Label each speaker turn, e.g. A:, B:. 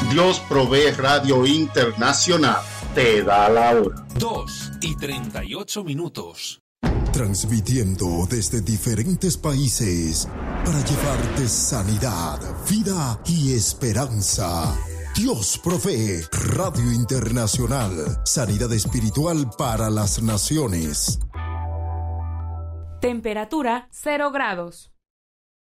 A: Dios Provee Radio Internacional te da la hora.
B: 2:38.
C: Transmitiendo desde diferentes países para llevarte sanidad, vida y esperanza. Dios Provee Radio Internacional. Sanidad espiritual para las naciones.
D: Temperatura 0 grados.